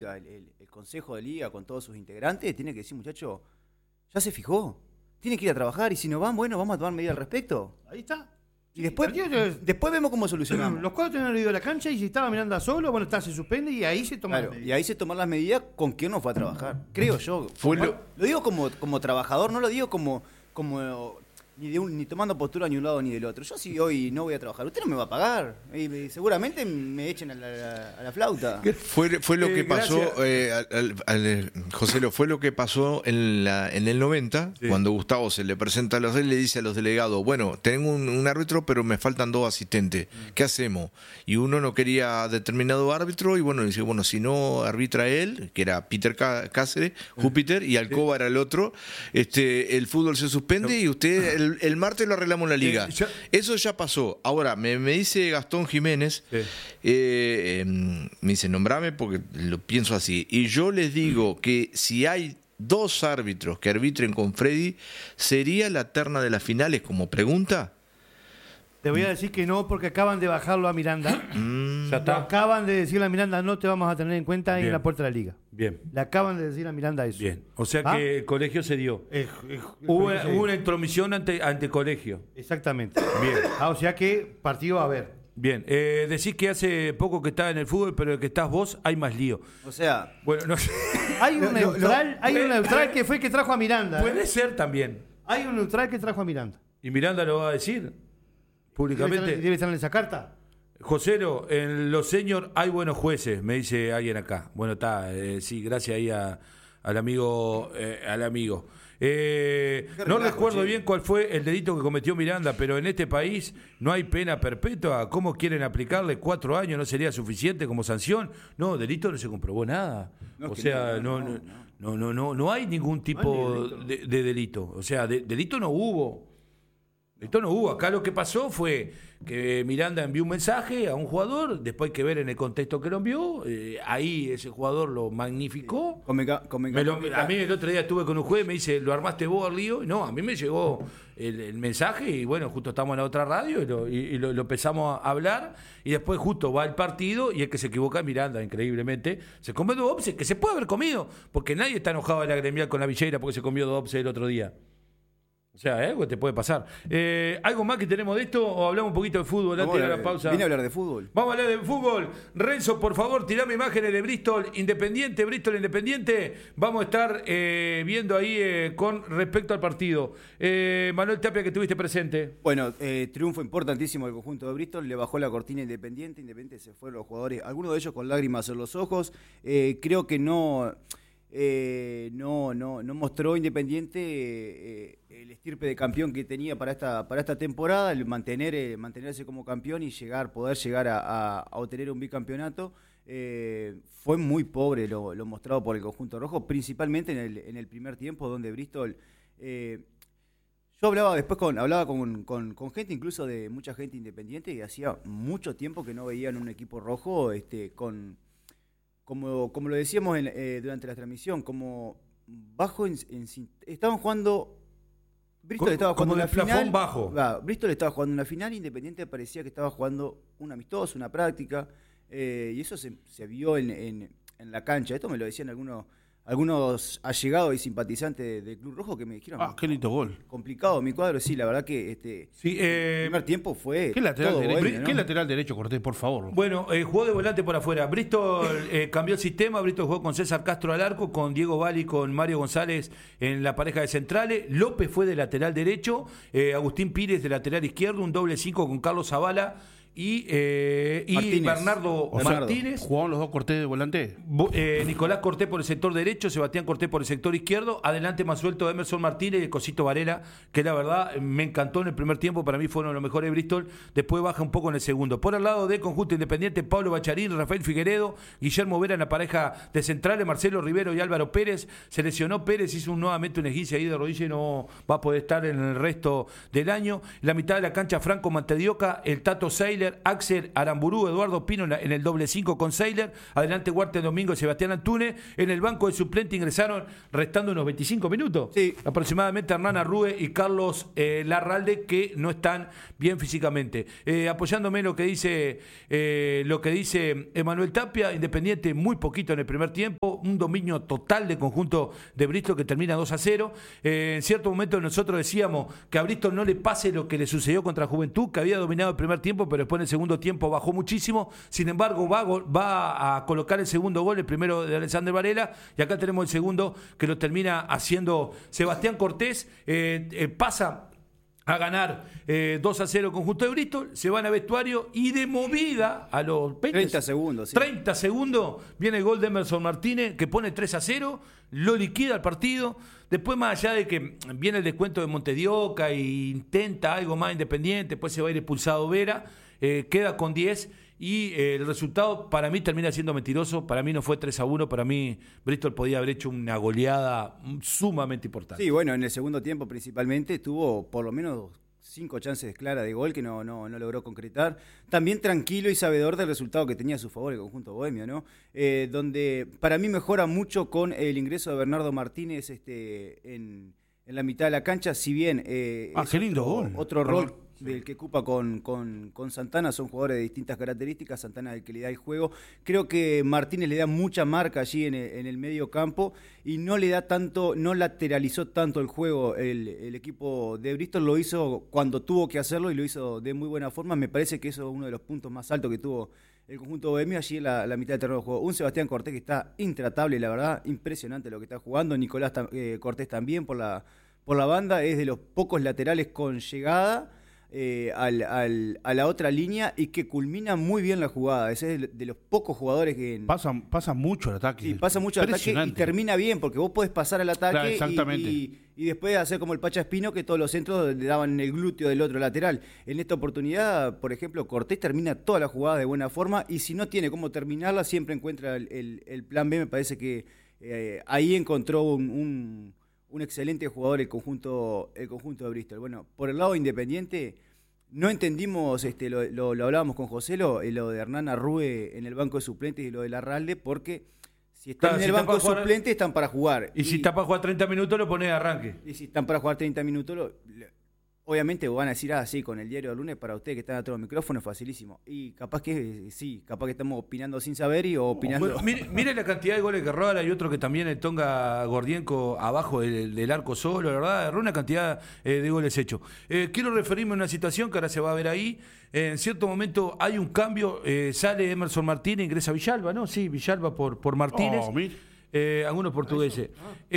liga, el consejo de liga con todos sus integrantes, tiene que decir, muchacho, ya se fijó, tiene que ir a trabajar y si no van, bueno, vamos a tomar medidas al respecto. Ahí está. Y después vemos cómo solucionamos. Los cuatro tenían ido a la cancha y si estaba Miranda solo, bueno, se suspende y ahí se toman las medidas. Y ahí se toman las medidas con quién no fue a trabajar. Creo yo. Lo digo como trabajador, no lo digo como ni tomando postura ni un lado ni del otro. Yo si hoy no voy a trabajar, usted no me va a pagar. Y seguramente me echen a la flauta. Fue lo que pasó, José, fue lo que pasó en el 90, sí. Cuando Gustavo se le presenta a los y le dice a los delegados, bueno, tengo un árbitro, pero me faltan 2 asistentes. ¿Qué hacemos? Y uno no quería determinado árbitro, y bueno, dice, bueno, si no arbitra él, que era Peter Cáceres, Júpiter, y Alcoba era el otro, el fútbol se suspende y usted el martes lo arreglamos en la liga. Eso ya pasó. Ahora, me dice Gastón Jiménez, me dice, nombrame porque lo pienso así. Y yo les digo que si hay 2 árbitros que arbitren con Freddy, ¿sería la terna de las finales como pregunta? Te voy a decir que no, porque acaban de bajarlo a Miranda. Ya está. Acaban de decirle a Miranda, no te vamos a tener en cuenta ahí en la puerta de la liga. Bien. Le acaban de decir a Miranda eso. Bien. O sea que el colegio se dio. Hubo una intromisión ante el colegio. Exactamente. Bien. O sea que partido va a haber. Bien. Decís que hace poco que estás en el fútbol, pero el que estás vos hay más lío. O sea... Bueno, no sé. Hay un neutral que fue el que trajo a Miranda. Puede ser también. Hay un neutral que trajo a Miranda. ¿Y Miranda lo va a decir públicamente? ¿Debe estar en esa carta? Josero, en los seniors hay buenos jueces, me dice alguien acá. Bueno, está, sí, gracias ahí al amigo. No recuerdo bien cuál fue el delito que cometió Miranda, pero en este país no hay pena perpetua. ¿Cómo quieren aplicarle 4 años? ¿No sería suficiente como sanción? No, delito no se comprobó nada. O sea, no hay ningún tipo de delito. O sea, delito no hubo. Esto no hubo. Acá lo que pasó fue que Miranda envió un mensaje a un jugador, después hay que ver en el contexto que lo envió, ahí ese jugador lo magnificó. A mí el otro día estuve con un juez, me dice, ¿lo armaste vos al lío? No, a mí me llegó el mensaje y bueno, justo estamos en la otra radio y lo empezamos a hablar y después justo va el partido y el que se equivoca es Miranda, increíblemente. Se comió 2 offsets, que se puede haber comido, porque nadie está enojado en la gremial con la Villeira porque se comió 2 offsets el otro día. O sea, algo te puede pasar. ¿Algo más que tenemos de esto o hablamos un poquito de fútbol antes de la pausa? Vine a hablar de fútbol. Vamos a hablar de fútbol. Renzo, por favor, tirame imágenes de Bristol Independiente. Vamos a estar viendo ahí con respecto al partido. Manuel Tapia, que estuviste presente. Bueno, triunfo importantísimo del conjunto de Bristol. Le bajó la cortina Independiente. Independiente se fueron los jugadores, algunos de ellos con lágrimas en los ojos. Creo que no mostró Independiente el estirpe de campeón que tenía para esta temporada, el mantenerse como campeón y poder llegar a obtener un bicampeonato. Fue muy pobre lo mostrado por el conjunto rojo, principalmente en el primer tiempo, donde Bristol... yo hablaba con gente, incluso de mucha gente independiente, que hacía mucho tiempo que no veían un equipo rojo como lo decíamos durante la transmisión, como bajo estaban jugando... Bristol estaba jugando una final. Bajo. Bristol estaba jugando una final, Independiente parecía que estaba jugando un amistoso, una práctica, y eso se vio en la cancha. Esto me lo decían algunos allegados y simpatizantes del Club Rojo que me dijeron... qué lindo gol. Complicado mi cuadro, sí, la verdad que el primer tiempo fue... ¿Qué lateral derecho, Cortés, por favor? Bueno, jugó de volante por afuera. Bristol cambió el sistema. Bristol jugó con César Castro al arco, con Diego Valli, con Mario González en la pareja de centrales. López fue de lateral derecho, Agustín Pires de lateral izquierdo, un doble 5 con Carlos Zavala y Bernardo Martínez. ¿Jugaron los 2 Cortés de volante? Nicolás Cortés por el sector derecho, Sebastián Cortés por el sector izquierdo, adelante más suelto Emerson Martínez y el Cosito Varela, que la verdad me encantó en el primer tiempo, para mí fueron los mejores de Bristol, después baja un poco en el segundo. Por el lado de conjunto Independiente, Pablo Bacharín, Rafael Figueredo, Guillermo Vera en la pareja de centrales, Marcelo Rivero y Álvaro Pérez. Se lesionó Pérez, hizo nuevamente un esguince ahí de rodilla y no va a poder estar en el resto del año. En la mitad de la cancha, Franco Mantedioca, el Tato Seila, Seiler, Axel Aramburú, Eduardo Pino en el doble 5 con Seiler, adelante Walter Domingo, Sebastián Antúnez, en el banco de suplente ingresaron restando unos 25 minutos, sí, aproximadamente Hernán Arrue y Carlos Larralde, que no están bien físicamente. Apoyándome en lo que dice Emanuel Tapia, Independiente muy poquito en el primer tiempo, un dominio total del conjunto de Bristol que termina 2-0. En cierto momento nosotros decíamos que a Bristol no le pase lo que le sucedió contra Juventud, que había dominado el primer tiempo, pero después en el segundo tiempo bajó muchísimo. Sin embargo, va a colocar el segundo gol, el primero de Alexander Varela, y acá tenemos el segundo que lo termina haciendo Sebastián Cortés. Pasa a ganar 2-0 conjunto de Bristol, se van a vestuario y de movida a los 30 segundos. Sí. 30 segundos viene el gol de Emerson Martínez que pone 3-0, lo liquida el partido. Después, más allá de que viene el descuento de Montedioca e intenta algo más Independiente, después se va a ir expulsado Vera, queda con 10 y el resultado para mí termina siendo mentiroso. Para mí no fue 3-1, para mí Bristol podía haber hecho una goleada sumamente importante. Sí, bueno, en el segundo tiempo principalmente tuvo por lo menos 5 chances claras de gol que no logró concretar. También tranquilo y sabedor del resultado que tenía a su favor el conjunto bohemio, ¿no? Donde para mí mejora mucho con el ingreso de Bernardo Martínez en la mitad de la cancha, si bien qué lindo gol. Otro rol del que ocupa con Santana, son jugadores de distintas características. Santana es el que le da el juego. Creo que Martínez le da mucha marca allí en el medio campo y no lateralizó tanto el juego. El equipo de Bristol lo hizo cuando tuvo que hacerlo y lo hizo de muy buena forma. Me parece que eso es uno de los puntos más altos que tuvo el conjunto bohemio allí en la mitad del terreno de juego. Un Sebastián Cortés que está intratable, la verdad, impresionante lo que está jugando. Nicolás Cortés también por la banda, es de los pocos laterales con llegada a la otra línea y que culmina muy bien la jugada. Ese es de los pocos jugadores que pasa mucho el ataque. Sí, pasa mucho el ataque y termina bien, porque vos podés pasar al ataque, claro, y después hacer como el Pacha Espino, que todos los centros le daban en el glúteo del otro lateral. En esta oportunidad, por ejemplo, Cortés termina toda la jugada de buena forma y si no tiene cómo terminarla, siempre encuentra el plan B. Me parece que ahí encontró un excelente jugador el conjunto de Bristol. Bueno, por el lado Independiente, no entendimos, lo hablábamos con José, lo de Hernán Arrue en el banco de suplentes y lo de Larralde, porque si están en el banco de suplentes están para jugar. Y si está para jugar 30 minutos, lo pones de arranque. Y si están para jugar 30 minutos, obviamente van a decir, sí, con el diario del lunes, para ustedes que están atrás del micrófono es facilísimo. Y capaz que sí, capaz que estamos opinando sin saber y opinando. Bueno, mire la cantidad de goles que erró. Hay otro que también el Tonga Gordienko abajo del arco solo, la verdad, erró una cantidad de goles hechos. Quiero referirme a una situación que ahora se va a ver ahí. En cierto momento hay un cambio, sale Emerson Martínez, ingresa Villalba, ¿no? Sí, Villalba por Martínez. Algunos portugueses.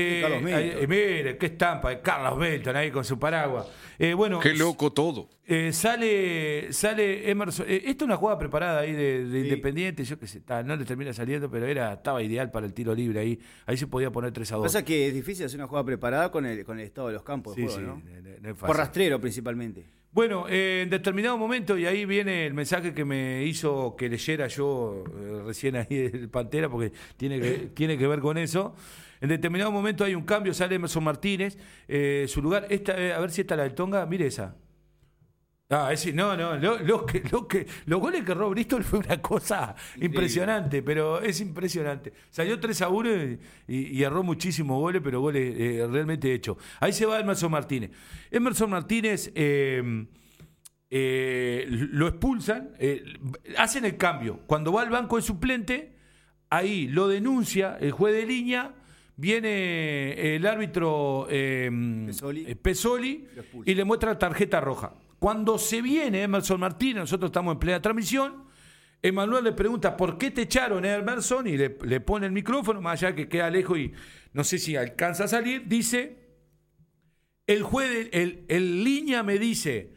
Mire, qué estampa, Carlos Belton ahí con su paraguas. Bueno, qué loco todo. Sale Emerson. Esto es una jugada preparada ahí de Independiente. Yo qué sé, no le termina saliendo, pero estaba ideal para el tiro libre ahí. Ahí se podía poner 3-2. Pasa que es difícil hacer una jugada preparada con el estado de los campos de juego, ¿no? No es fácil. Por rastrero principalmente. Bueno, en determinado momento, y ahí viene el mensaje que me hizo que leyera yo recién ahí el Pantera, porque tiene que ver con eso. En determinado momento hay un cambio, sale Emerson Martínez, su lugar, a ver si está la del Tonga, mire esa. Los goles que erró Bristol fue una cosa impresionante, pero es impresionante. Salió 3-1 y erró muchísimos goles, pero goles realmente hechos. Ahí se va Emerson Martínez. Emerson Martínez lo expulsan, hacen el cambio. Cuando va al banco de suplente, ahí lo denuncia el juez de línea. Viene el árbitro Pesoli y le muestra tarjeta roja. Cuando se viene Emerson Martínez, nosotros estamos en plena transmisión, Emanuel le pregunta ¿por qué te echaron, Emerson? Y le pone el micrófono, más allá que queda lejos y no sé si alcanza a salir, dice, el juez, el línea me dice,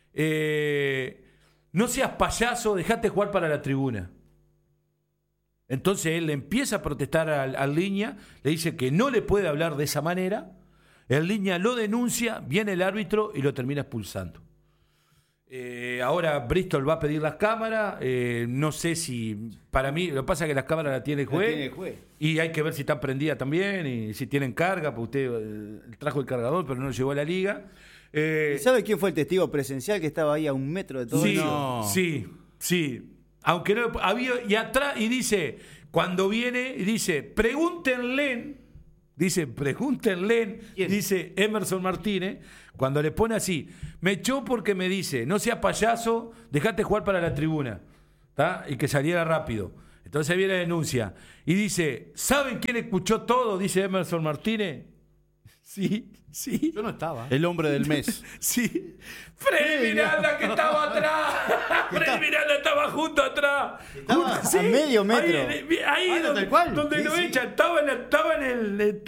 no seas payaso, dejate jugar para la tribuna. Entonces él le empieza a protestar al línea, le dice que no le puede hablar de esa manera, el línea lo denuncia, viene el árbitro y lo termina expulsando. Ahora Bristol va a pedir las cámaras, no sé si, para mí, lo que pasa es que las cámaras las tiene el juez, y hay que ver si están prendidas también y si tienen carga, porque usted trajo el cargador pero no lo llevó a la liga. ¿Sabe quién fue el testigo presencial que estaba ahí a 1 metro de todo? Sí. Sí, aunque no había, y atrás, y dice, cuando viene, y dice, pregúntenle, ¿Quién? dice Emerson Martínez, cuando le pone así, me echó porque me dice, no seas payaso, dejate jugar para la tribuna, ¿tá? Y que saliera rápido. Entonces viene la denuncia, y dice, ¿saben quién escuchó todo? Dice Emerson Martínez. Sí. Yo no estaba. El hombre del mes. Sí. Freddy Miranda, que estaba atrás. Freddy Miranda estaba junto atrás. Estaba a medio metro. Ahí tal cual. donde Sí, lo sí. echan. Estaba ya en el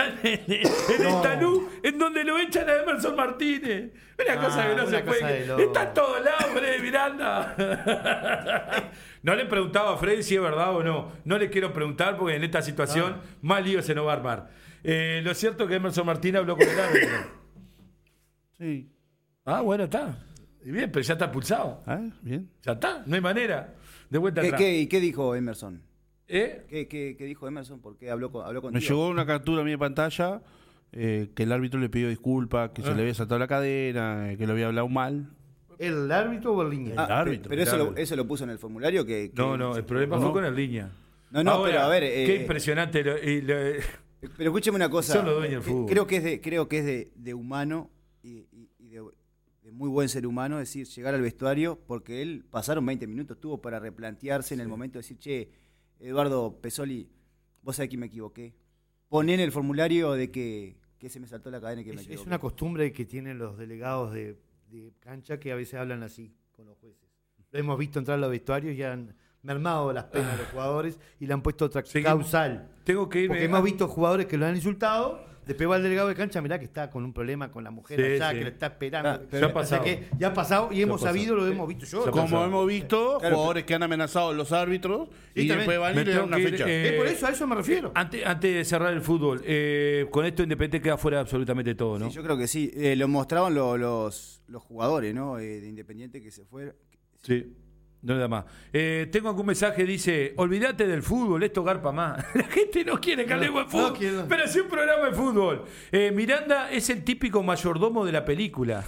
Tanú, en donde lo echan a Emerson Martínez. Una cosa que no una se puede. cosa de loco. Está todo lado, Freddy Miranda. No le preguntaba a Freddy si es verdad o no. No le quiero preguntar porque en esta situación más lío se nos va a armar. Lo cierto es que Emerson Martínez habló con el árbitro. Sí. Ah, bueno, está. Y bien, pero ya está pulsado. Bien. Ya está, no hay manera. De vuelta atrás. ¿Qué dijo Emerson? ¿Eh? ¿Qué dijo Emerson? ¿Por qué habló contigo? Me llegó una captura a mi pantalla que el árbitro le pidió disculpas, que se le había saltado la cadena, que lo había hablado mal. ¿El árbitro o el línea? El árbitro. Pero eso lo puso en el formulario que No, el problema fue con el línea. No, Ahora, pero a ver. qué impresionante. Pero escúcheme una cosa. Son los dueños del fútbol. Creo que es de humano y de muy buen ser humano, es decir, llegar al vestuario, porque él pasaron 20 minutos, tuvo para replantearse en el momento de decir, che, Eduardo Pesoli, vos sabés que me equivoqué. Poné en el formulario de que se me saltó la cadena y que me equivoqué. Es una costumbre que tienen los delegados de cancha que a veces hablan así con los jueces. Lo hemos visto entrar a los vestuarios y han mermado las penas de los jugadores y le han puesto otra causal. Tengo que irme. Porque hemos visto jugadores que lo han insultado, después va el delegado de cancha, mirá que está con un problema con la mujer allá, que lo está esperando. Pero ya ha pasado. O sea que ya ha pasado y hemos sabido, lo hemos visto yo. Como hemos visto, jugadores que han amenazado a los árbitros y después van y le dan una fecha. Por eso, a eso me refiero. Antes de cerrar el fútbol, con esto Independiente queda fuera de absolutamente todo, ¿no? Sí, yo creo que sí. Lo mostraban los jugadores, ¿no? De Independiente que se fueron. Sí. No le da más. Tengo algún mensaje, dice, olvídate del fútbol, esto garpa más. La gente no quiere que hablemos de fútbol, pero es un programa de fútbol. Miranda es el típico mayordomo de la película.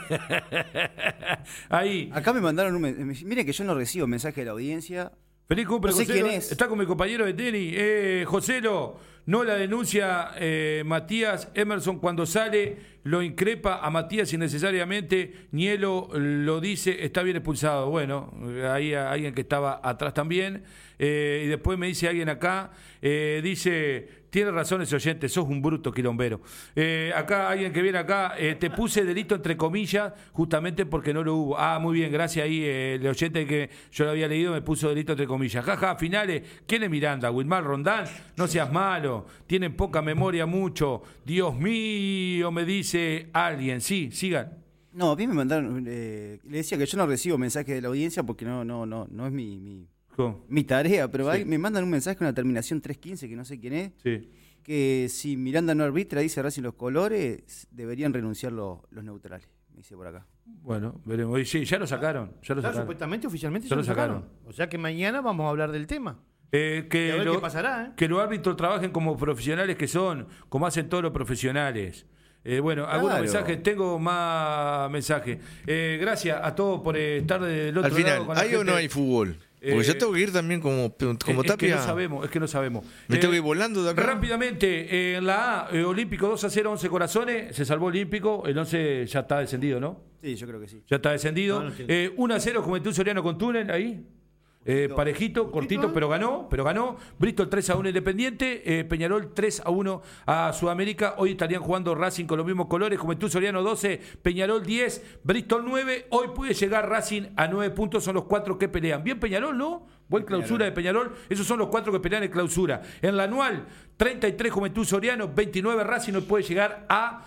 Ahí. Acá me mandaron un mensaje. Miren que yo no recibo mensaje de la audiencia. Feliz cumple, No sé Joselo. quién es. Está con mi compañero de tenis. Joselo, no la denuncia Matías Emerson cuando sale, lo increpa a Matías innecesariamente. Nielo lo dice, está bien expulsado. Bueno, ahí alguien que estaba atrás también. Y después me dice alguien acá, dice, tiene razón ese oyente, sos un bruto quilombero. Acá alguien que viene acá, te puse delito entre comillas, justamente porque no lo hubo. Ah, muy bien, gracias ahí, el oyente que yo lo había leído me puso delito entre comillas. Jaja, finales, ¿quién es Miranda? Wilmar Rondán, no seas malo, tienen poca memoria mucho. Dios mío, me dice alguien. Sí, sigan. No, a mí me mandaron, le decía que yo no recibo mensajes de la audiencia porque no es mi tarea, pero ahí me mandan un mensaje con una terminación 315 que no sé quién es, Sí. que si Miranda no arbitra, dice Racing los colores, deberían renunciar los neutrales, me dice por acá. Bueno, veremos. Y sí, ya lo sacaron. Supuestamente, oficialmente Ya lo sacaron. O sea que mañana vamos a hablar del tema. Que Y a ver qué pasará, que los árbitros trabajen como profesionales que son, como hacen todos los profesionales. Bueno, algunos mensajes, tengo más mensajes. Gracias a todos por estar del otro Al final, lado con la ¿hay o gente. no hay fútbol? Porque yo tengo que ir también como Es Tapia. que no sabemos. Me tengo que ir volando de acá. Rápidamente, en la A, Olímpico 2-0, 11 Corazones, se salvó Olímpico, el 11 ya está descendido, ¿no? Sí, yo creo que sí. Ya está descendido. No, 1-0 Juventud Soriano con Túnel, ahí. Parejito, cortito, pero ganó. Bristol 3-1 Independiente, Peñarol 3-1 a Sudamérica. Hoy estarían jugando Racing con los mismos colores. Juventud Soriano 12, Peñarol 10, Bristol 9. Hoy puede llegar Racing a 9 puntos, son los 4 que pelean. Bien Peñarol, ¿no? Buen clausura de Peñarol. Esos son los 4 que pelean en clausura. En la anual, 33 Juventud Soriano, 29 Racing. Hoy puede llegar a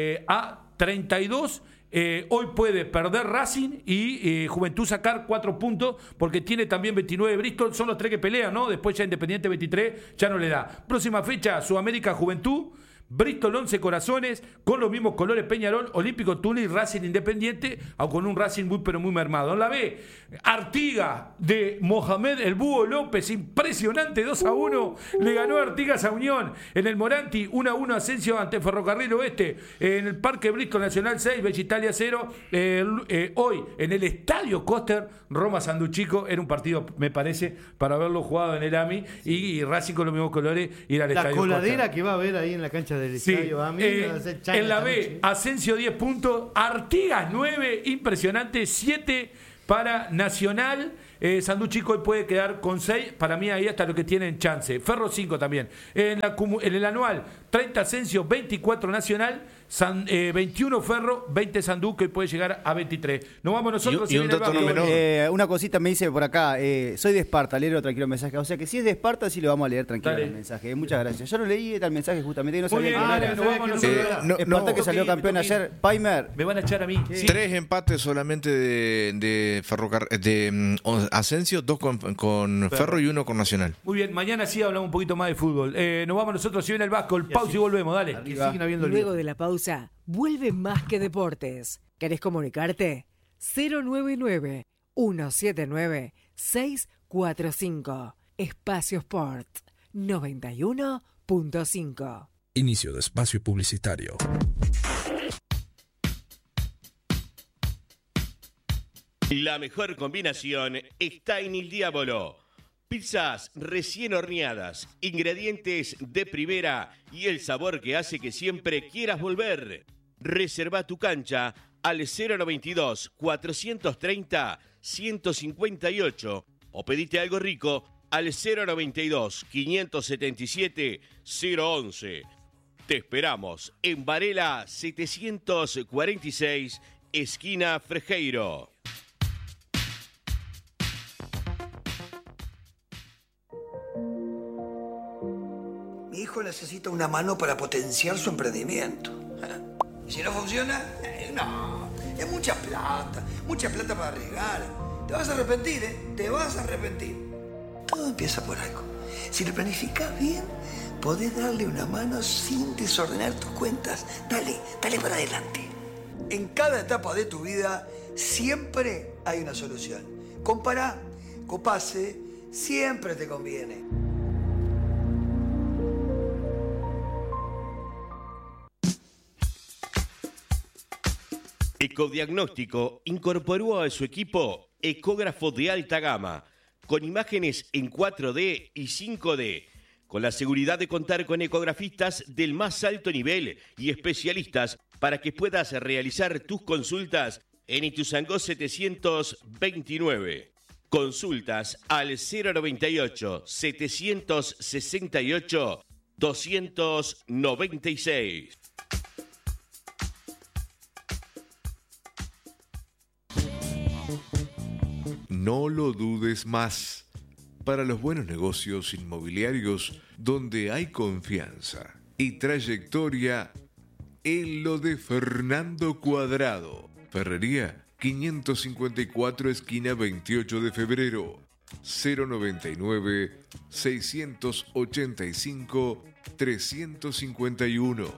32. Hoy puede perder Racing y Juventud sacar 4 puntos porque tiene también 29 Bristol, son los 3 que pelean, ¿no? Después ya Independiente 23 ya no le da. Próxima fecha, Sudamérica Juventud, Bristol 11 Corazones, con los mismos colores Peñarol, Olímpico Tunis, Racing Independiente, o con un Racing muy pero muy mermado. En la B, Artigas de Mohamed El Búho López, impresionante, 2-1, le ganó Artigas a Unión. En el Moranti, 1-1 Asensio ante Ferrocarril Oeste. En el Parque Bristol Nacional 6, Bella Italia 0. Hoy, en el Estadio Coster, Roma Sanduchico, era un partido, me parece, para haberlo jugado en el AMI, y Racing con los mismos colores, ir al Estadio Coster. La coladera que va a haber ahí en la cancha del Estadio AMI. En la B, Asensio 10 puntos, Artigas 9, impresionante, 7 para Nacional. Sanduchico hoy puede quedar con 6, para mí ahí hasta lo que tienen chance. Ferro 5 también. En el anual, 30 Asensio, 24 Nacional, 21 Ferro, 20 Sandú, que puede llegar a 23. Nos vamos nosotros. Y un dato no menor. Una cosita me dice por acá, soy de Esparta, leo tranquilo el mensaje. O sea que si es de Esparta, sí lo vamos a leer tranquilo el mensaje. Muchas gracias. Yo no leí el mensaje justamente, no sabía quién era. Nos vamos nosotros. Esparta que salió campeón ayer. Paimer. Me van a echar a mí. Sí. 3 empates solamente de Asensio, 2 con Ferro y 1 con Nacional. Muy bien, mañana sí hablamos un poquito más de fútbol. Nos vamos nosotros, si viene el Vasco, el pausa y volvemos, dale. Luego de la pausa, vuelve Más que Deportes. ¿Querés comunicarte? 099-179-645. Espacio Sport 91.5. Inicio de espacio publicitario. La mejor combinación está en Il Diavolo. Pizzas recién horneadas, ingredientes de primera y el sabor que hace que siempre quieras volver. Reserva tu cancha al 092-430-158 o pedite algo rico al 092-577-011. Te esperamos en Varela 746, esquina Frejeiro. Mi hijo necesita una mano para potenciar su emprendimiento. ¿Y si no funciona? No, es mucha plata para arriesgar. Te vas a arrepentir, te vas a arrepentir. Todo empieza por algo. Si lo planificas bien, podés darle una mano sin desordenar tus cuentas. Dale para adelante. En cada etapa de tu vida siempre hay una solución. Compará, Copase, siempre te conviene. Ecodiagnóstico incorporó a su equipo ecógrafo de alta gama, con imágenes en 4D y 5D, con la seguridad de contar con ecografistas del más alto nivel y especialistas para que puedas realizar tus consultas en Ituzaingó 729. Consultas al 098-768-296. No lo dudes más. Para los buenos negocios inmobiliarios donde hay confianza y trayectoria, en lo de Fernando Cuadrado. Ferrería 554, esquina 28 de febrero. 099-685-351.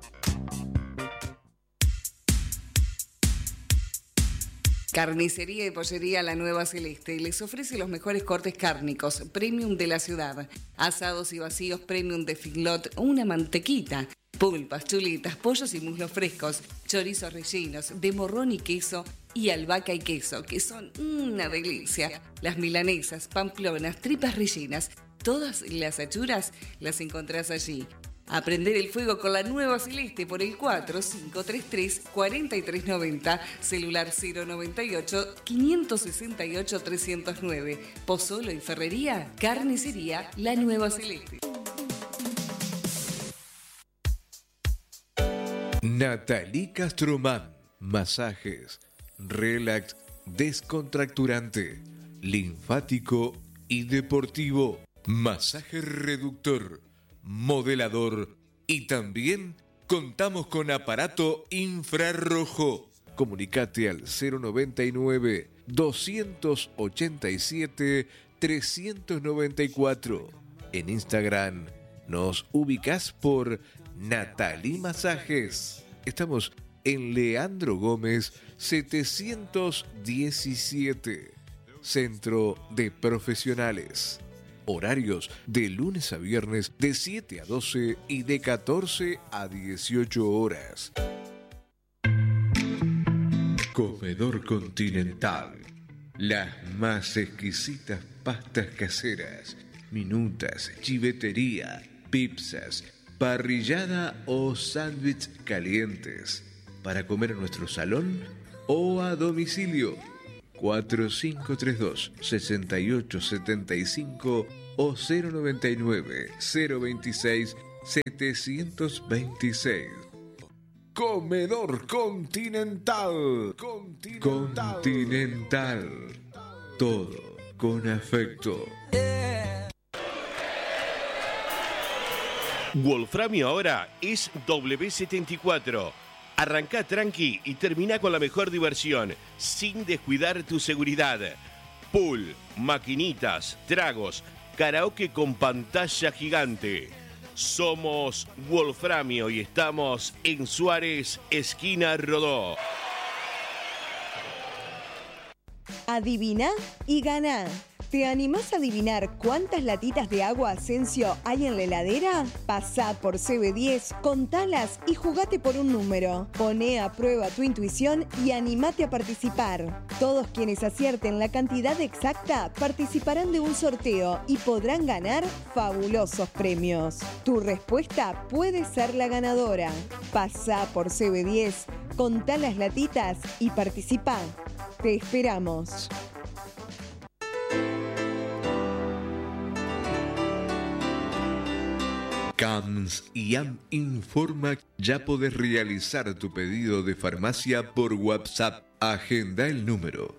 Carnicería y Pollería La Nueva Celeste les ofrece los mejores cortes cárnicos premium de la ciudad, asados y vacíos premium de Figlot, una mantequita, pulpas, chuletas, pollos y muslos frescos, chorizos rellenos de morrón y queso y albahaca y queso, que son una delicia. Las milanesas, pamplonas, tripas rellenas, todas las achuras las encontrás allí. A prender el fuego con La Nueva Celeste por el 4533-4390, celular 098-568-309. Pozzolo y Ferrería, Carnicería La Nueva Celeste. Natalie Castromán, masajes, relax, descontracturante, linfático y deportivo, masaje reductor, modelador y también contamos con aparato infrarrojo. Comunicate al 099-287-394. En Instagram nos ubicás por Natalí Masajes. Estamos en Leandro Gómez 717. Centro de Profesionales. Horarios de lunes a viernes de 7 a 12 y de 14 a 18 horas. Comedor Continental. Las más exquisitas pastas caseras, minutas, chivetería, pizzas, parrillada o sándwich calientes. Para comer en nuestro salón o a domicilio. 4532-6875 o 099-026-726. Comedor Continental. Continental. Todo con afecto. Wolframio ahora es W74. Arrancá tranqui y termina con la mejor diversión, sin descuidar tu seguridad. Pool, maquinitas, tragos, karaoke con pantalla gigante. Somos Wolframio y estamos en Suárez, esquina Rodó. Adivina y ganá. ¿Te animás a adivinar cuántas latitas de agua Asensio hay en la heladera? Pasá por CB10, contalas y jugate por un número. Poné a prueba tu intuición y animate a participar. Todos quienes acierten la cantidad exacta participarán de un sorteo y podrán ganar fabulosos premios. Tu respuesta puede ser la ganadora. Pasá por CB10, contá las latitas y participá. Te esperamos. CAMS IAM informa, ya podés realizar tu pedido de farmacia por WhatsApp. Agenda el número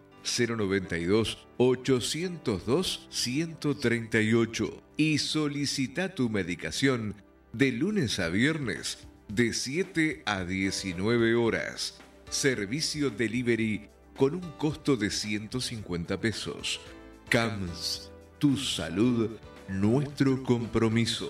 092-802-138 y solicita tu medicación de lunes a viernes de 7 a 19 horas. Servicio delivery con un costo de 150 pesos. CAMS, tu salud, nuestro compromiso.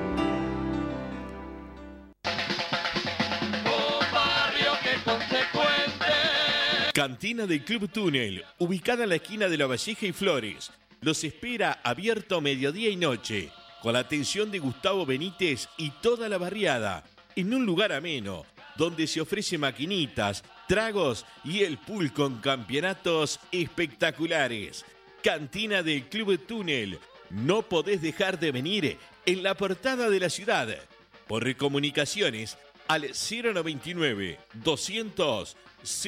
Cantina del Club Túnel, ubicada en la esquina de La Valleja y Flores. Los espera abierto mediodía y noche, con la atención de Gustavo Benítez y toda la barriada, en un lugar ameno, donde se ofrece maquinitas, tragos y el pool con campeonatos espectaculares. Cantina del Club Túnel, no podés dejar de venir en la portada de la ciudad. Por recomunicaciones al 099 200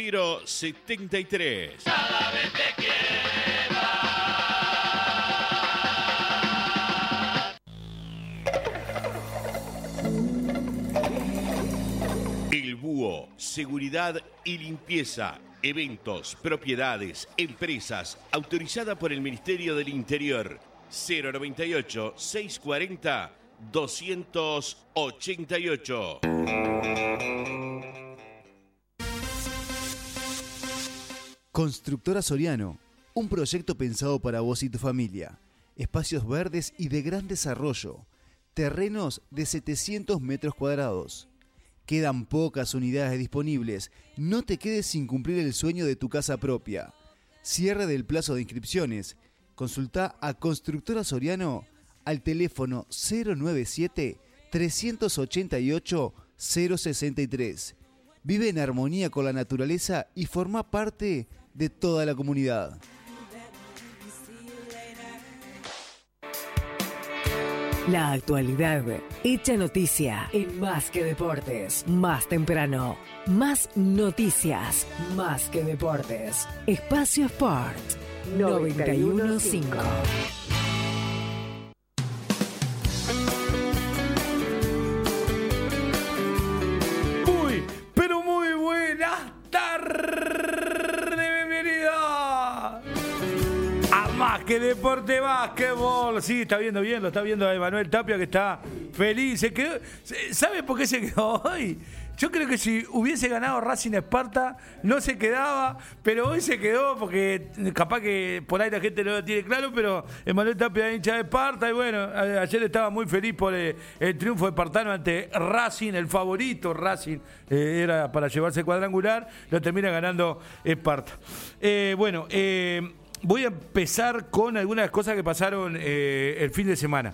073. Cada vez te quiero. El Búho, seguridad y limpieza, eventos, propiedades, empresas, autorizada por el Ministerio del Interior. 098 640 288. Constructora Soriano, un proyecto pensado para vos y tu familia. Espacios verdes y de gran desarrollo. Terrenos de 700 metros cuadrados. Quedan pocas unidades disponibles. No te quedes sin cumplir el sueño de tu casa propia. Cierre del plazo de inscripciones. Consulta a Constructora Soriano al teléfono 097-388-063. Vive en armonía con la naturaleza y forma parte de toda la comunidad. La actualidad hecha noticia en Más que Deportes. Más temprano, más noticias, Más que Deportes. Espacio Sport 91.5. Pero muy buenas tardes, bienvenida a Más que Deporte Básquetbol. Sí, está viendo bien, lo está viendo Emanuel Tapia, que está Feliz, se quedó. ¿Sabe por qué se quedó hoy? Yo creo que si hubiese ganado Racing Esparta, no se quedaba, pero hoy se quedó porque capaz que por ahí la gente no lo tiene claro, pero Emanuel Tapia hincha de Esparta y bueno, ayer estaba muy feliz por el triunfo espartano ante Racing, el favorito Racing, era para llevarse el cuadrangular, lo termina ganando Esparta. Voy a empezar con algunas cosas que pasaron el fin de semana.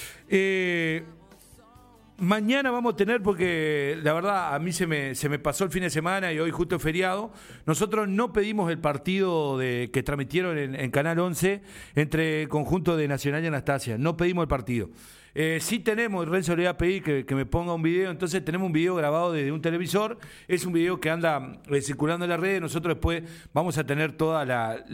Mañana vamos a tener, porque la verdad a mí se me pasó el fin de semana y hoy justo es feriado. Nosotros no pedimos el partido que transmitieron en Canal 11 entre conjunto de Nacional y Anastasia. No pedimos el partido. Sí tenemos, Renzo le voy a pedir que me ponga un video, entonces tenemos un video grabado desde un televisor, es un video que anda circulando en las redes, nosotros después vamos a tener toda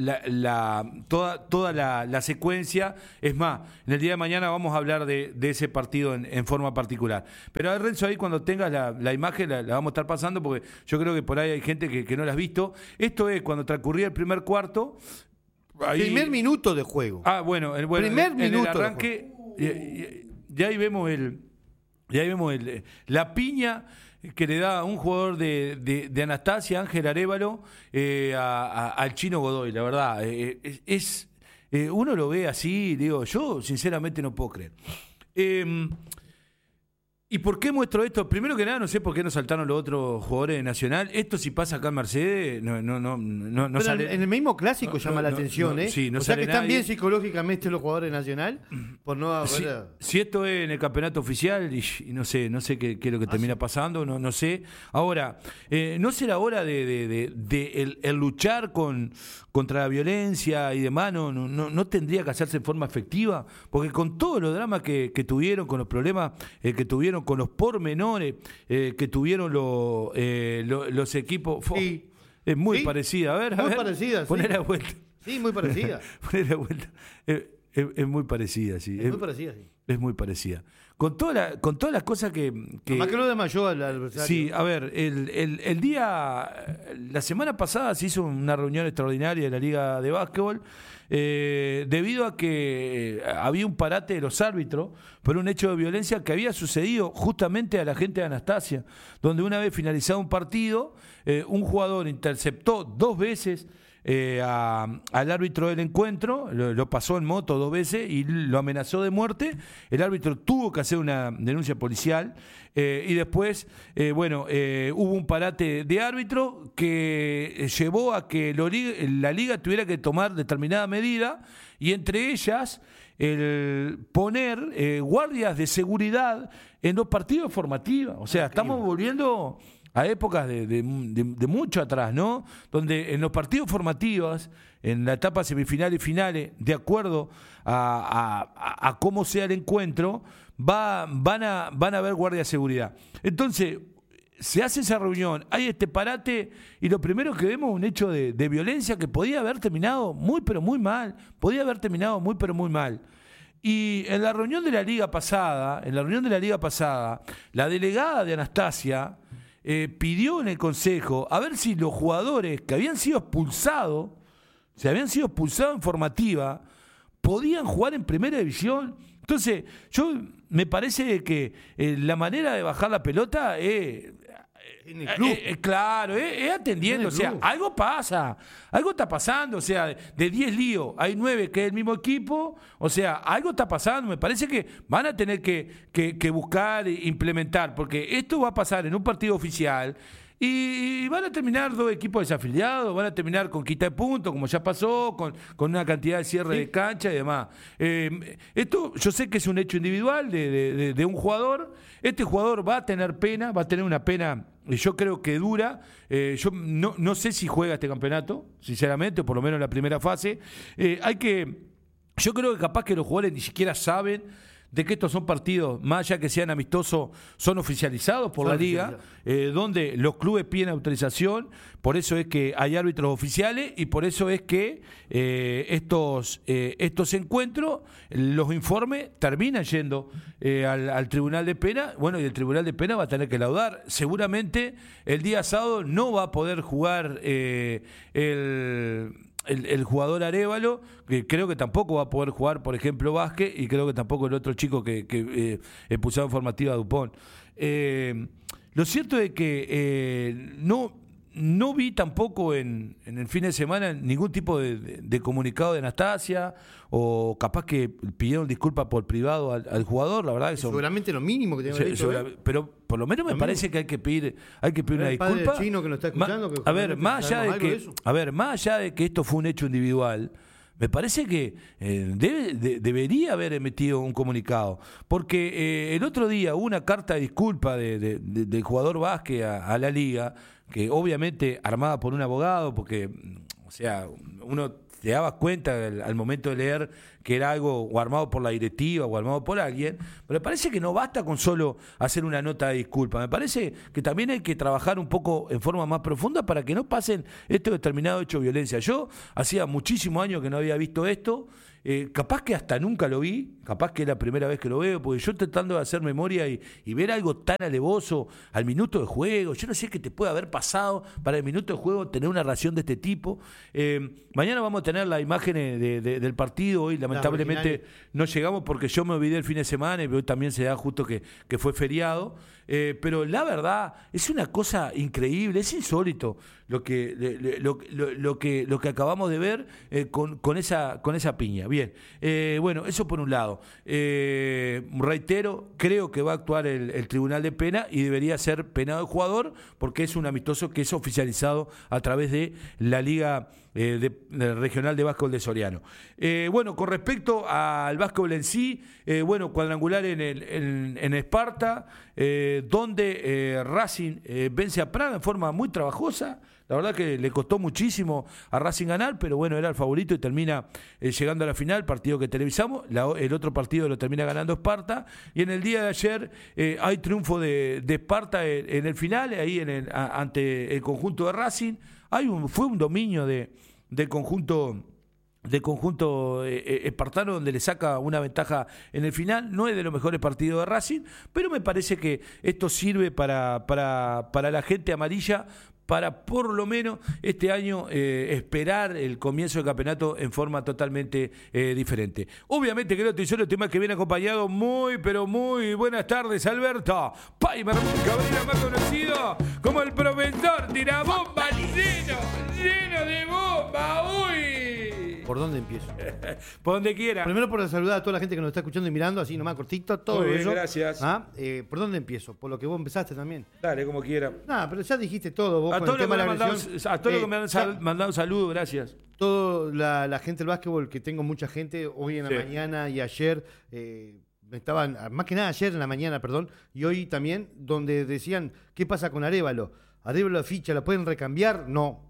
la secuencia, es más, en el día de mañana vamos a hablar de ese partido en forma particular. Pero a Renzo ahí cuando tengas la imagen la vamos a estar pasando, porque yo creo que por ahí hay gente que no la has visto. Esto es cuando transcurría el primer cuarto. Ahí, primer minuto de juego. Bueno, primer minuto el arranque. Y ahí vemos la piña que le da un jugador de Anastasia, Ángel Arévalo, al Chino Godoy. La verdad, uno lo ve así, digo, yo sinceramente no puedo creer. ¿Y por qué muestro esto? Primero que nada, no sé por qué no saltaron los otros jugadores de Nacional. Esto si pasa acá en Mercedes, no pero sale. En el mismo clásico llama la atención, ¿eh? Sí, no o sea sale que están nadie. bien psicológicamente los jugadores de Nacional por no haber... Si esto es en el campeonato oficial, y no sé qué es lo que termina pasando, no sé. Ahora, ¿no será hora de el luchar contra la violencia y demás? ¿No tendría que hacerse en forma efectiva? Porque con todos los dramas que tuvieron, con los problemas que tuvieron, con los pormenores que tuvieron los equipos, sí. Es muy sí. parecida. A ver, parecida, poner a vuelta. Sí, muy parecida. Poner a vuelta. Es muy parecida, sí. Es muy parecida, sí. Es muy parecida. Con todas las cosas que... Más que lo desmayó al adversario. Sí, a ver, la semana pasada se hizo una reunión extraordinaria de la Liga de Básquetbol debido a que había un parate de los árbitros por un hecho de violencia que había sucedido justamente a la gente de Anastasia, donde una vez finalizado un partido, un jugador interceptó 2 veces al árbitro del encuentro, lo pasó en moto 2 veces y lo amenazó de muerte. El árbitro tuvo que hacer una denuncia policial y después hubo un parate de árbitro que llevó a que la liga tuviera que tomar determinada medida, y entre ellas el poner guardias de seguridad en los partidos formativos. O sea, estamos volviendo a épocas de mucho atrás, ¿no? Donde en los partidos formativos, en la etapa semifinal y finales, de acuerdo a cómo sea el encuentro, van a haber guardia de seguridad. Entonces, se hace esa reunión, hay este parate, y lo primero que vemos es un hecho de violencia que podía haber terminado muy pero muy mal, Y en la reunión de la liga pasada, la delegada de Anastasia pidió en el consejo a ver si los jugadores que habían sido expulsados, en formativa, podían jugar en primera división. Entonces, me parece que la manera de bajar la pelota es... En el club. Claro, es atendiendo, o sea, algo pasa, algo está pasando, o sea, de 10 líos hay 9 que es el mismo equipo, o sea, algo está pasando, me parece que van a tener que buscar e implementar, porque esto va a pasar en un partido oficial y van a terminar 2 equipos desafiliados, van a terminar con quita de puntos, como ya pasó, con una cantidad de cierre de cancha y demás. Esto yo sé que es un hecho individual de un jugador. Este jugador va a tener una pena, yo creo que dura. Yo no sé si juega este campeonato, sinceramente, o por lo menos en la primera fase. Yo creo que capaz que los jugadores ni siquiera saben de que estos son partidos, más allá que sean amistosos, son oficializados por la liga, donde los clubes piden autorización. Por eso es que hay árbitros oficiales y por eso es que estos encuentros, los informes terminan yendo al Tribunal de Pena. Bueno, y el Tribunal de Pena va a tener que laudar. Seguramente el día sábado no va a poder jugar el jugador Arévalo, que creo que tampoco va a poder jugar, por ejemplo, Vázquez, y creo que tampoco el otro chico que expulsado en formativa Dupont. Lo cierto es que no vi tampoco en el fin de semana ningún tipo de comunicado de Anastasia, o capaz que pidieron disculpas por privado al jugador. La verdad que seguramente lo mínimo que tiene que haber. Pero por lo menos me parece que hay que pedir una disculpa. El chino que nos está escuchando, más allá de que esto fue un hecho individual, me parece que debería haber emitido un comunicado, porque el otro día hubo una carta de disculpa del jugador Vázquez a la liga, que obviamente armada por un abogado, porque, o sea, uno te dabas cuenta al momento de leer que era algo o armado por la directiva o armado por alguien, pero me parece que no basta con solo hacer una nota de disculpa. Me parece que también hay que trabajar un poco en forma más profunda para que no pasen estos determinados hechos de violencia. Yo hacía muchísimos años que no había visto esto. Capaz que hasta nunca lo vi, capaz que es la primera vez que lo veo, porque yo tratando de hacer memoria y ver algo tan alevoso al minuto de juego, yo no sé qué te puede haber pasado para el minuto de juego tener una reacción de este tipo. Mañana vamos a tener las imágenes del partido. Hoy lamentablemente no llegamos porque yo me olvidé el fin de semana y hoy también se da justo que fue feriado. Pero la verdad es una cosa increíble, es insólito lo que acabamos de ver con esa piña. Bien, bueno, eso por un lado. Reitero, creo que va a actuar el Tribunal de Pena y debería ser penado el jugador, porque es un amistoso que es oficializado a través de la Liga Regional de Básquetbol de Soriano. Bueno, con respecto al básquetbol en sí, cuadrangular en Esparta, donde Racing vence a Praga en forma muy trabajosa. La verdad que le costó muchísimo a Racing ganar, pero bueno, era el favorito y termina llegando a la final, partido que televisamos. El otro partido lo termina ganando Esparta. Y en el día de ayer hay triunfo de Esparta en el final, ahí ante el conjunto de Racing. Fue un dominio del conjunto espartano, donde le saca una ventaja en el final. No es de los mejores partidos de Racing, pero me parece que esto sirve para la gente amarilla, para por lo menos este año esperar el comienzo del campeonato en forma totalmente diferente. Obviamente que el otro tema que viene acompañado pero muy buenas tardes, Alberto Paimer Cabrera, más conocido como el profesor Tirabomba, lleno de bomba. ¡Uy! ¿Por dónde empiezo? Por donde quiera. Primero por saludar a toda la gente que nos está escuchando y mirando, así nomás cortito, todo muy bien, eso. Gracias. ¿Por dónde empiezo? Por lo que vos empezaste también. Dale, como quiera. Pero ya dijiste todo vos. A todos los que me han mandado saludos, gracias. Toda la gente del básquetbol, que tengo mucha gente, hoy en la mañana y ayer, estaban, más que nada ayer en la mañana, perdón, y hoy también, donde decían, ¿qué pasa con Arévalo? ¿Arévalo ficha, la pueden recambiar? No.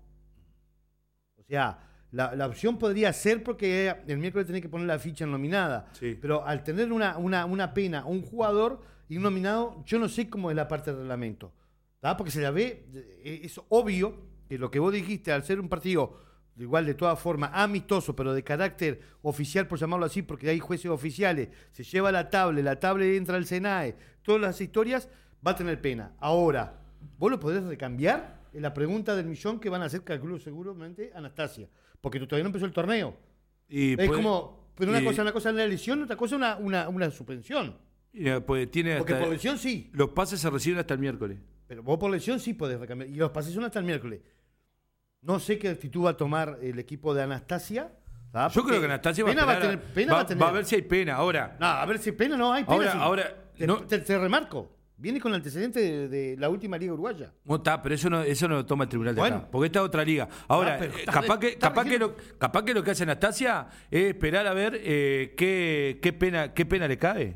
O sea, la opción podría ser porque el miércoles tenés que poner la ficha nominada. Sí. Pero al tener una pena, un jugador y un nominado, yo no sé cómo es la parte del reglamento. ¿Tá? Porque se la ve, es obvio que lo que vos dijiste, al ser un partido igual de todas formas amistoso, pero de carácter oficial, por llamarlo así, porque hay jueces oficiales, se lleva la tabla entra al SENAE, todas las historias, va a tener pena. Ahora, ¿vos lo podés recambiar? Es la pregunta del millón que van a hacer, calculo seguramente, Anastasia. Porque todavía no empezó el torneo. Pero una cosa es la lesión, otra cosa es una suspensión. Pues porque por lesión sí. Los pases se reciben hasta el miércoles. Pero vos por lesión sí podés recambiar. Y los pases son hasta el miércoles. No sé qué actitud va a tomar el equipo de Anastasia. Yo creo que Anastasia va a ver si hay pena. Ahora. No, a ver si hay pena, no hay pena. Ahora te remarco. Viene con antecedentes de la última liga uruguaya. No está, pero eso no lo toma el tribunal de acá, porque esta es otra liga. Ahora, capaz que lo que hace Anastasia es esperar a ver qué pena le cae.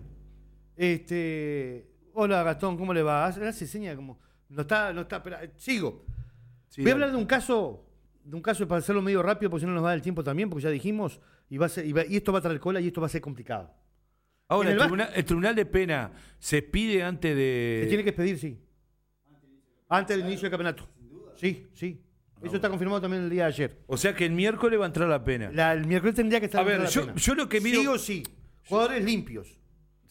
Hola Gastón, ¿cómo le va? Hace seña como no está, espera, sigo. Sí, voy a hablar de un caso para hacerlo medio rápido, porque si no nos va el tiempo también, porque ya dijimos, y esto va a traer cola y esto va a ser complicado. Ahora, el tribunal de pena se pide antes de... Se tiene que pedir, sí. Antes del inicio del campeonato. Sí. Eso está confirmado también el día de ayer. O sea que el miércoles va a entrar la pena. El miércoles tendría que estar la pena. Yo lo que miro... Sí o sí. Jugadores limpios.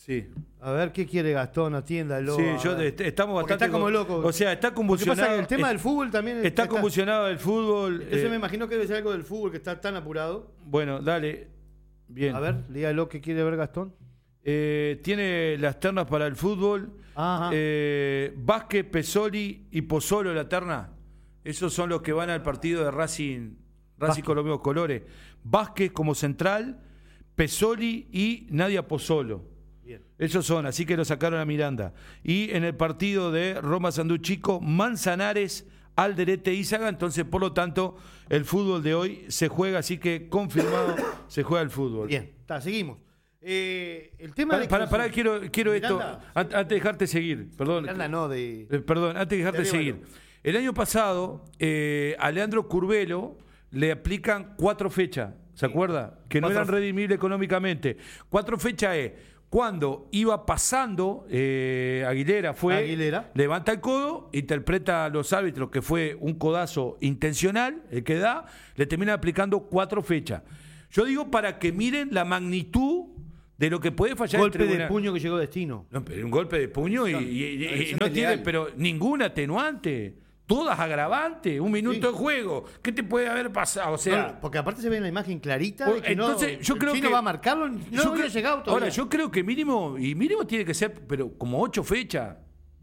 Sí. A ver, ¿qué quiere Gastón? Atiéndalo. Sí, estamos Porque bastante... está como loco. O sea, está convulsionado. Pasa que el tema del fútbol también... Está convulsionado el fútbol. Entonces me imagino que debe ser algo del fútbol que está tan apurado. Bueno, dale. Bien. A ver, dígalo, ¿qué quiere ver Gastón? Tiene las ternas para el fútbol. Ajá. Vázquez, Pesoli y Pozzolo la terna. Esos son los que van al partido de Racing con los mismos colores. Vázquez como central, Pesoli y Nadia Pozzolo. Bien. Esos son, así que lo sacaron a Miranda. Y en el partido de Roma Sanduchico, Manzanares, Alderete y Saga. Entonces, por lo tanto, el fútbol de hoy se juega, así que confirmado se juega el fútbol. Bien, seguimos. El tema Pará, quiero esto, antes de dejarte seguir, perdón. Miranda no, perdón, antes de dejarte seguir. El año pasado, a Leandro Curvelo le aplican 4 fechas, ¿se acuerda? Que no eran redimibles económicamente. 4 fechas es cuando iba pasando, Aguilera levanta el codo, interpreta a los árbitros que fue un codazo intencional, el que da, le termina aplicando 4 fechas. Yo digo para que miren la magnitud de lo que puede fallar golpe de puño que llegó a destino. No, pero un golpe de puño y no tiene pero ningún atenuante. Todas agravantes, 1 minuto de juego. ¿Qué te puede haber pasado? O sea, porque aparte se ve en la imagen clarita de que entonces, yo creo que va a marcarlo, no hubiera llegado todavía. Ahora, yo creo que mínimo tiene que ser, pero como 8 fechas.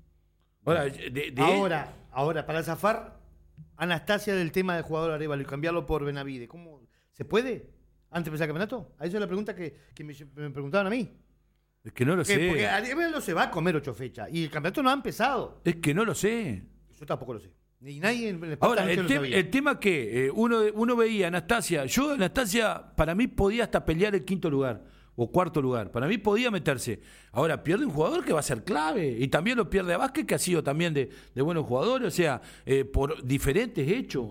Ahora, para zafar Anastasia del tema del jugador Arévalo y cambiarlo por Benavides, ¿cómo se puede? ¿Antes de empezar el campeonato? A eso es la pregunta que me preguntaban a mí. Es que no lo sé. Porque Arévalo se va a comer 8 fechas y el campeonato no ha empezado. Es que no lo sé. Yo tampoco lo sé. Ni nadie en el Ahora, el tema que uno veía a Anastasia, para mí podía hasta pelear el 5º lugar o 4º lugar. Para mí podía meterse. Ahora, pierde un jugador que va a ser clave. Y también lo pierde a Vázquez, que ha sido también de buenos jugadores, o sea, por diferentes hechos.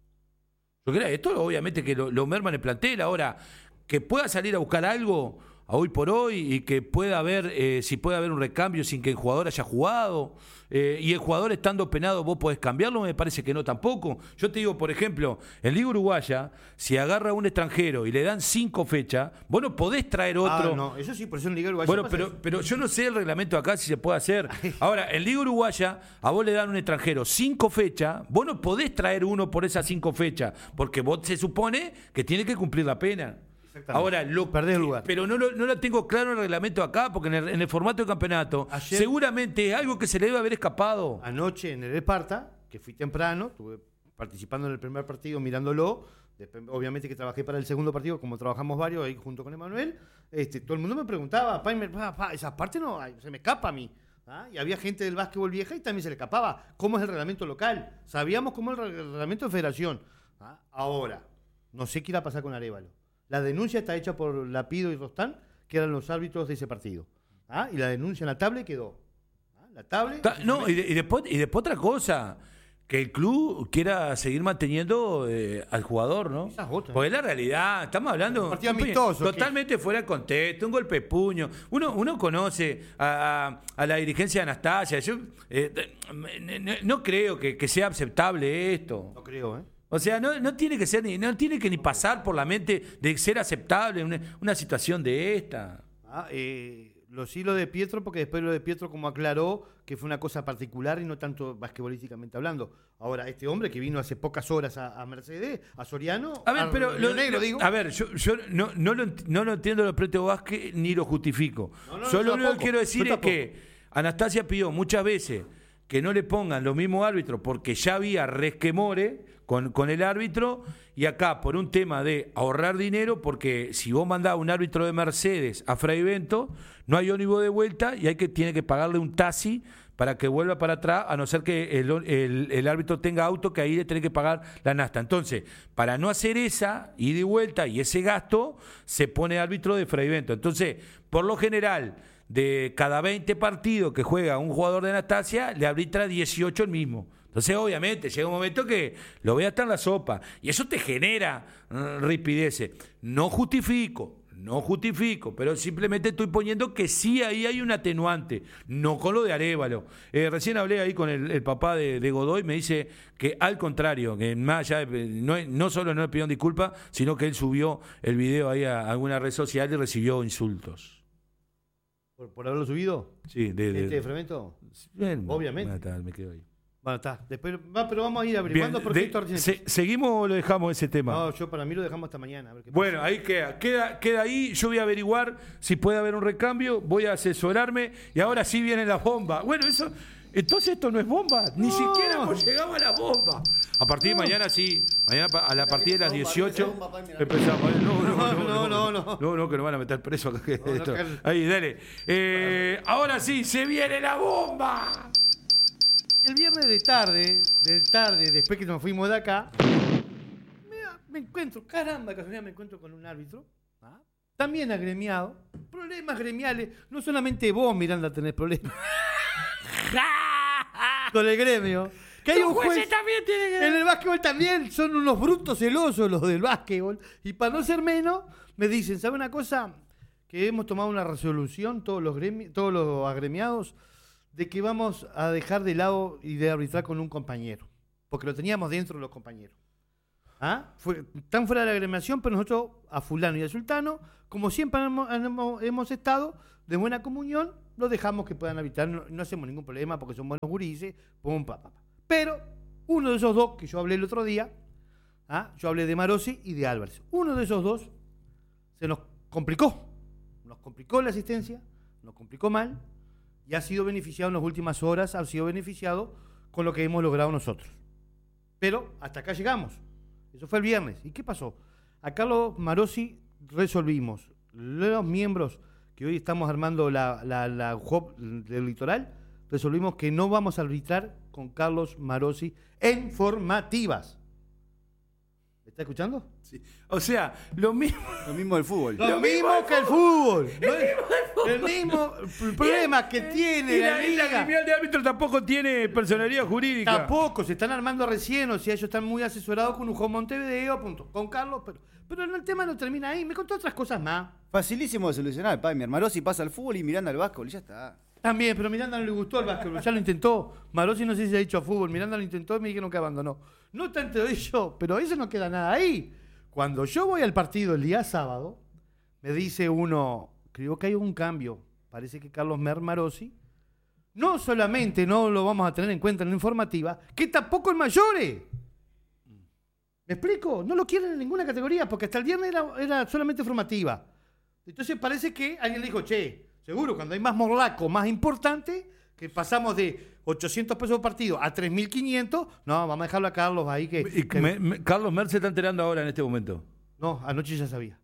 Yo creo esto obviamente que lo merma en el plantel. Ahora, que pueda salir a buscar algo a hoy por hoy y que pueda haber, si puede haber un recambio sin que el jugador haya jugado y el jugador estando penado vos podés cambiarlo, me parece que no tampoco. Yo te digo, por ejemplo, en Liga Uruguaya, si agarra a un extranjero y le dan 5 fechas, vos no podés traer otro. No, eso sí, por eso en Liga Uruguaya. Bueno, pero yo no sé el reglamento acá si se puede hacer. Ahora, en Liga Uruguaya, a vos le dan un extranjero 5 fechas, vos no podés traer uno por esas 5 fechas, porque vos se supone que tiene que cumplir la pena. Ahora, perdés el lugar. Pero no lo tengo claro en el reglamento acá, porque en el formato de campeonato, seguramente es algo que se le debe haber escapado. Anoche en el Esparta, que fui temprano, estuve participando en el primer partido mirándolo, después, obviamente que trabajé para el segundo partido, como trabajamos varios ahí junto con Emanuel, todo el mundo me preguntaba, esa parte no, se me escapa a mí. Y había gente del básquetbol vieja y también se le escapaba. ¿Cómo es el reglamento local? Sabíamos cómo es el reglamento de federación. Ahora, no sé qué irá a pasar con Arévalo. La denuncia está hecha por Lapido y Rostán, que eran los árbitros de ese partido. Y la denuncia en la tablet quedó. La tablet... Y después otra cosa, que el club quiera seguir manteniendo al jugador, ¿no? Porque es la realidad, estamos hablando un partido amistoso, totalmente fuera de contexto, un golpe de puño. Uno conoce a la dirigencia de Anastasia. Yo no creo que sea aceptable esto. No creo, O sea, no tiene que ser no tiene que ni pasar por la mente de ser aceptable una situación de esta. Los hilos de Pietro, porque después lo de Pietro como aclaró que fue una cosa particular y no tanto basquetbolísticamente hablando. Ahora, este hombre que vino hace pocas horas a Mercedes, a Soriano, a ver, pero Río Negro, digo. A ver, yo no lo entiendo lo Preto Vázquez ni lo justifico. Solo lo que quiero decir es que Anastasia pidió muchas veces que no le pongan los mismos árbitros porque ya había resquemores con el árbitro, y acá por un tema de ahorrar dinero, porque si vos mandás un árbitro de Mercedes a Fray Bento, no hay ónibus de vuelta y tiene que pagarle un taxi para que vuelva para atrás, a no ser que el árbitro tenga auto, que ahí le tiene que pagar la nafta. Entonces, para no hacer esa ida y vuelta y ese gasto, se pone árbitro de Fray Bento. Entonces, por lo general, de cada 20 partidos que juega un jugador de Anastasia, le arbitra 18 el mismo. Entonces, obviamente, llega un momento que lo ve hasta en la sopa. Y eso te genera ripideces. No justifico, pero simplemente estoy poniendo que sí ahí hay un atenuante, no con lo de Arévalo. Recién hablé ahí con el papá de Godoy, me dice que al contrario, que más allá no solo no le pidieron disculpas, sino que él subió el video ahí a alguna red social y recibió insultos. ¿Por haberlo subido? Sí, ¿De Fermento? Bien, obviamente. Me quedo ahí. Bueno, está. Después, pero vamos a ir averiguando porque esto recién... ¿Seguimos o lo dejamos ese tema? No, yo para mí lo dejamos hasta mañana. A ver qué bueno, pasa. ahí queda ahí. Yo voy a averiguar si puede haber un recambio, voy a asesorarme y ahora sí vienen las bombas. Bueno, eso... Entonces esto no es bomba, ni siquiera hemos llegado a la bomba. A partir de mañana sí, mañana a partir de las 18 empezamos. No, que nos van a meter preso. Ahí, dale. Ahora sí, se viene la bomba. El viernes de tarde, después que nos fuimos de acá, me encuentro, caramba, casualidad me encuentro con un árbitro, también agremiado, problemas gremiales, no solamente vos, Miranda, tenés problemas. Con el gremio. Que hay un juez también tiene que... En el básquetbol también son unos brutos celosos los del básquetbol. Y para no ser menos, me dicen, ¿sabe una cosa? Que hemos tomado una resolución, todos los agremiados, de que vamos a dejar de lado y de arbitrar con un compañero. Porque lo teníamos dentro de los compañeros. Están fuera de la agremiación, pero nosotros a fulano y a sultano, como siempre hemos estado, de buena comunión, lo dejamos que puedan arbitrar, no hacemos ningún problema porque son buenos gurises, pum, pa. Pero uno de esos dos que yo hablé el otro día, yo hablé de Marosi y de Álvarez. Uno de esos dos se nos complicó la asistencia, nos complicó mal y ha sido beneficiado en las últimas horas, ha sido beneficiado con lo que hemos logrado nosotros. Pero hasta acá llegamos. Eso fue el viernes. ¿Y qué pasó? A Carlos Marosi resolvimos, los miembros que hoy estamos armando la UJOP del Litoral, resolvimos que no vamos a arbitrar con Carlos Marosi en formativas. ¿Me está escuchando? Sí. O sea, lo mismo del fútbol. Lo mismo que el fútbol. El mismo problema que tiene la liga. La gremial de árbitros tampoco tiene personalidad jurídica. Tampoco, se están armando recién, o sea, ellos están muy asesorados con UJOP Montevideo, con Carlos, pero el tema no termina ahí, me contó otras cosas más. Facilísimo de solucionar, Palmer. Marosi pasa al fútbol y Miranda al básquetbol y ya está. También, pero Miranda no le gustó el básquetbol, ya lo intentó. Marosi no sé si se ha dicho a fútbol, Miranda lo intentó y me dijeron que abandonó. No tanto eso, pero eso no queda nada ahí. Cuando yo voy al partido el día sábado, me dice uno, creo que hay un cambio. Parece que Carlos Marosi no solamente no lo vamos a tener en cuenta en la informativa, que tampoco en mayores. ¿Me explico? No lo quieren en ninguna categoría, porque hasta el viernes era solamente formativa. Entonces parece que alguien le dijo, seguro, cuando hay más morlaco, más importante, que pasamos de 800 pesos por partido a 3.500, no, vamos a dejarlo a Carlos ahí que... Carlos Mer se está enterando ahora en este momento. No, anoche ya sabía.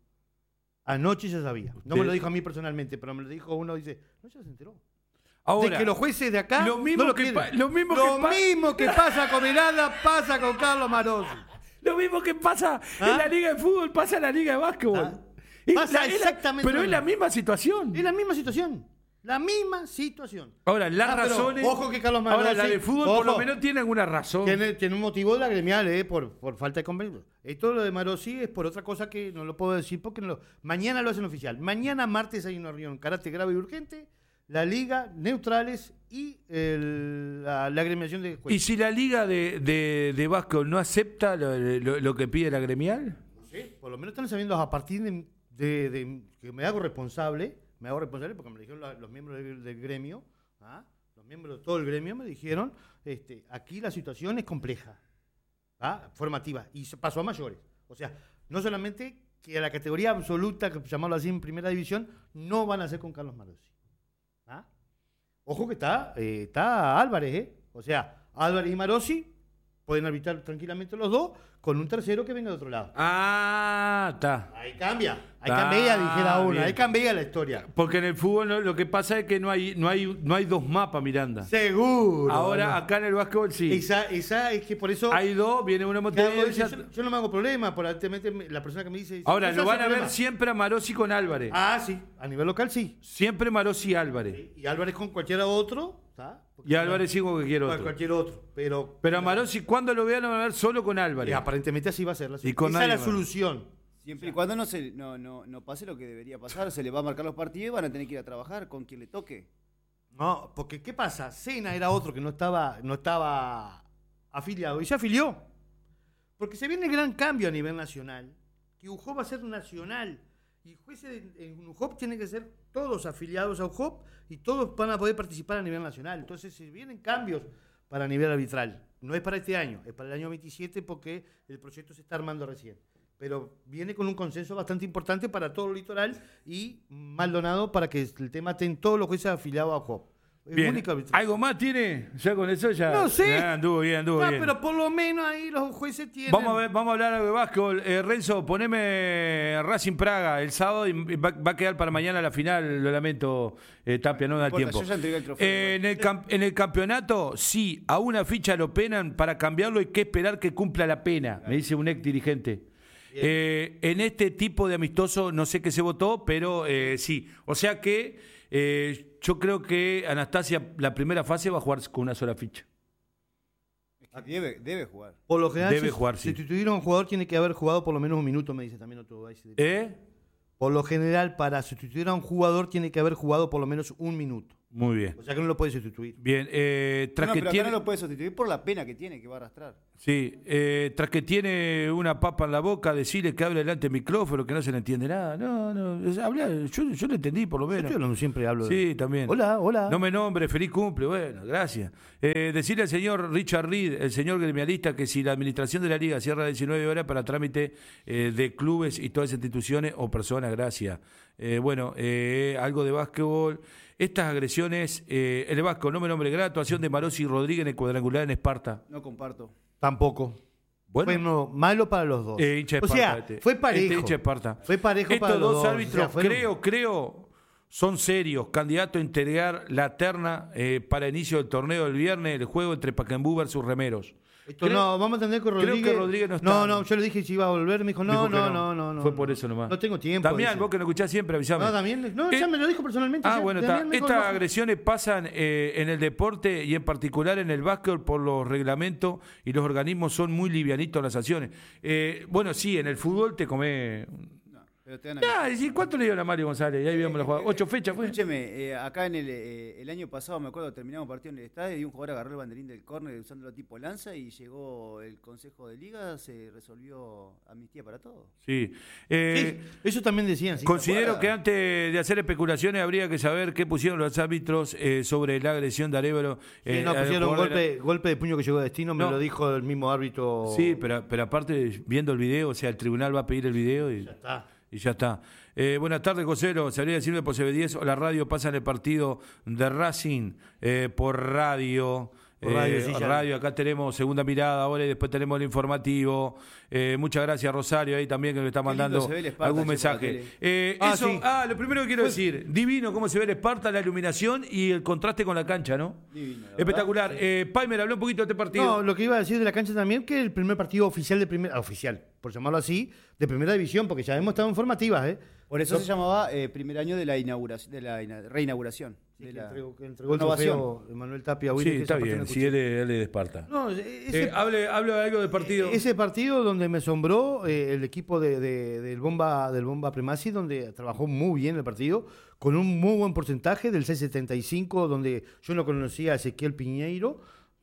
No me lo dijo a mí personalmente, pero me lo dijo uno, dice, no, ya se enteró. Ahora, de que los jueces de acá lo mismo no lo mismo que pasa con Miranda pasa con Carlos Marosi. Lo mismo que pasa en la liga de fútbol, pasa en la liga de básquetbol. Pasa exactamente pero es la misma situación. Es la misma situación. Ahora, las razones... Ojo que Carlos Marosi... Ahora, la de fútbol por lo menos tiene alguna razón. Tiene un motivo de la gremial, por falta de convenio. Esto lo de Marosi es por otra cosa que no lo puedo decir porque mañana lo hacen oficial. Mañana, martes, hay una reunión carácter grave y urgente, la liga, neutrales y la agremiación de jueces. ¿Y si la liga de básquetbol no acepta lo que pide la gremial? No sé, por lo menos están sabiendo a partir de que me hago responsable porque me lo dijeron los miembros del gremio, los miembros de todo el gremio me dijeron, aquí la situación es compleja, formativa, y se pasó a mayores. O sea, no solamente que a la categoría absoluta, que llamarlo así en primera división, no van a ser con Carlos Marosi. Ojo que está Álvarez, O sea, Álvarez y Marosi pueden arbitrar tranquilamente los dos con un tercero que venga de otro lado. Está. Ahí cambia, dijera uno, ahí cambia la historia. Porque en el fútbol lo que pasa es que no hay dos mapas, Miranda. Seguro. Ahora, acá en el básquetbol sí. Esa es que por eso... Hay dos, viene uno Montevideo. Yo no me hago problema, por la persona que me dice... Ahora, lo van a ver siempre a Marosi con Álvarez. Sí, a nivel local sí. Siempre Marosi y Álvarez. Sí, y Álvarez con cualquiera otro, y Álvarez sí con cualquier otro. Pero a Marosi, cuando lo vean, lo van a ver solo con Álvarez. Y aparentemente así va a ser la solución. Esa es la solución. Siempre y cuando no pase lo que debería pasar, se le va a marcar los partidos y van a tener que ir a trabajar con quien le toque. No, porque ¿qué pasa? Sena era otro que no estaba afiliado y se afilió. Porque se viene el gran cambio a nivel nacional, que UJOP va a ser nacional y jueces en UJOP tienen que ser todos afiliados a UJOP y todos van a poder participar a nivel nacional. Entonces, si vienen cambios para nivel arbitral, no es para este año, es para el año 27 porque el proyecto se está armando recién. Pero viene con un consenso bastante importante para todo el litoral y Maldonado para que el tema esté en todo lo que es afiliado a UJOP. Bien. ¿Algo más tiene? Ya con eso ya. No sé. Anduvo bien. Pero por lo menos ahí los jueces tienen. Vamos a hablar algo de básquetbol. Renzo, poneme Racing Praga el sábado y va a quedar para mañana la final. Lo lamento, Tapia, no da tiempo. Yo ya entregué el trofeo. En el campeonato, sí, a una ficha lo penan. Para cambiarlo hay que esperar que cumpla la pena, me dice un ex dirigente. En este tipo de amistoso no sé qué se votó, pero sí. O sea que yo creo que Anastasia la primera fase va a jugar con una sola ficha. Debe jugar. Por lo general, debe jugar, si sí. sustituir a un jugador tiene que haber jugado por lo menos un minuto, me dice también otro. Por lo general, para sustituir a un jugador tiene que haber jugado por lo menos un minuto. Muy bien. O sea que no lo puede sustituir. Bien. Pero acá no lo puede sustituir por la pena que tiene, que va a arrastrar. Sí. Tras que tiene una papa en la boca, decirle que hable delante del micrófono, que no se le entiende nada. No. Habla, yo lo entendí por lo menos. Yo siempre hablo. Sí, también. Hola. No me nombre, feliz cumple. Bueno, gracias. Decirle al señor Richard Reed, el señor gremialista, que si la administración de la Liga cierra a 19 horas para trámite de clubes y todas esas instituciones o personas, gracias. Algo de básquetbol. Estas agresiones, el Vasco, no me nombre grato, actuación de Marosi y Rodríguez en el cuadrangular en Esparta. No comparto. Tampoco. Bueno, malo para los dos. Hincha de Esparta, fue parejo. Hincha de Esparta. Fue parejo Estos para los dos. Estos dos árbitros, creo, son serios. Candidatos a integrar la terna para inicio del torneo del viernes, el juego entre Pacaembu versus Remeros. Vamos a entender que Rodríguez... Creo que Rodríguez no está. No, yo le dije si iba a volver, me dijo no. Fue por eso nomás. No tengo tiempo. Damián, vos que lo escuchás siempre, avisame. No, Damián, ya me lo dijo personalmente. Estas agresiones pasan en el deporte y en particular en el básquetbol por los reglamentos y los organismos son muy livianitos las sanciones. Sí, en el fútbol te comés... ¿Cuánto le dieron a Mario González? Y ahí vimos la jugada. 8 fechas fue. Escúcheme, acá en el año pasado, me acuerdo, terminamos partido en el estadio y un jugador agarró el banderín del córner usándolo tipo lanza y llegó el Consejo de Liga, se resolvió amnistía para todos. Sí. Eso también decían. Considero que antes de hacer especulaciones habría que saber qué pusieron los árbitros sobre la agresión de Arévalo. Pusieron golpe de puño que llegó a destino, me lo dijo el mismo árbitro. Sí, pero aparte, viendo el video, o sea, el tribunal va a pedir el video y... Ya está. Buenas tardes, Josero. Salí a decirme por CB10 o la radio pasa en el partido de Racing por radio. Radio, acá tenemos segunda mirada ahora y después tenemos el informativo. Muchas gracias, Rosario, ahí también que me está mandando algún mensaje. Lo primero que quiero decir, divino cómo se ve el Esparta, la iluminación y el contraste con la cancha, ¿no? Divino, espectacular. Paimer, habló un poquito de este partido. No, lo que iba a decir de la cancha también, que el primer partido oficial por llamarlo así, de primera división, porque ya hemos estado en formativas, Por eso se llamaba primer año de la inauguración, de la reinauguración. Sí, que entregó el trofeo Manuel Tapia. Sí, está bien, sí, él es de Esparta. No, hable algo del partido. Ese partido donde me asombró el equipo del Bomba Premasi, donde trabajó muy bien el partido, con un muy buen porcentaje del 6.75, donde yo no conocía a Ezequiel Piñeiro,